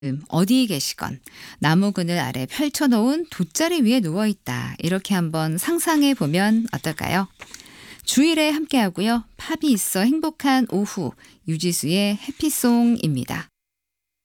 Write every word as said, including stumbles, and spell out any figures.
음, 어디 계시건 나무 그늘 아래 펼쳐놓은 돗자리 위에 누워있다. 이렇게 한번 상상해 보면 어떨까요? 주일에 함께하고요. 팝이 있어 행복한 오후 유지수의 해피송입니다.